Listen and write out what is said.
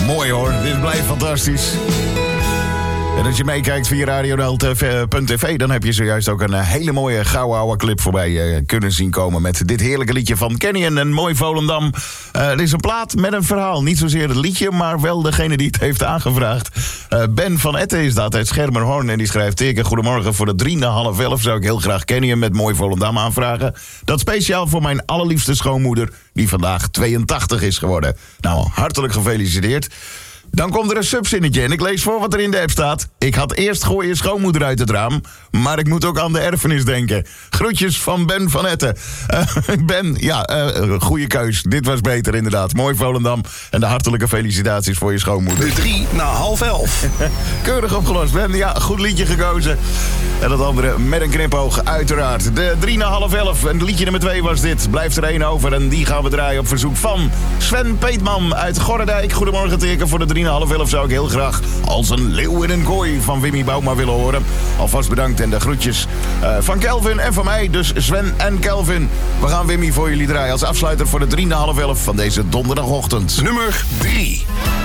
mooi hoor. Dit blijft fantastisch. En als je meekijkt via radio.tv, dan heb je zojuist ook een hele mooie gouden oude clip voorbij kunnen zien komen met dit heerlijke liedje van Kenny en Mooi Volendam. Er is een plaat met een verhaal. Niet zozeer het liedje, maar wel degene die het heeft aangevraagd. Ben van Etten is dat, uit Schermerhorn. En die schrijft: Teke, goedemorgen. Voor de 10:30 zou ik heel graag Kenny met Mooi Volendam aanvragen. Dat speciaal voor mijn allerliefste schoonmoeder, die vandaag 82 is geworden. Nou, hartelijk gefeliciteerd. Dan komt er een subzinnetje en ik lees voor wat er in de app staat. Ik had eerst gooi je schoonmoeder uit het raam, maar ik moet ook aan de erfenis denken. Groetjes van Ben van Etten. Ben, goede keus. Dit was beter inderdaad. Mooi Volendam en de hartelijke felicitaties voor je schoonmoeder. De 11:03. Keurig opgelost, Ben. Ja, goed liedje gekozen. En dat andere met een knipoog, uiteraard. De 11:03. En liedje nummer 2 was dit. Blijft er 1 over en die gaan we draaien op verzoek van Sven Peetman uit Gorredijk. Goedemorgen, Teke. Voor de 3:30 zou ik heel graag Als een leeuw in een kooi van Wimmy Bouma willen horen. Alvast bedankt en de groetjes van Kelvin en van mij. Dus Sven en Kelvin. We gaan Wimmy voor jullie draaien als afsluiter voor de 3:30 van deze donderdagochtend. Nummer 3.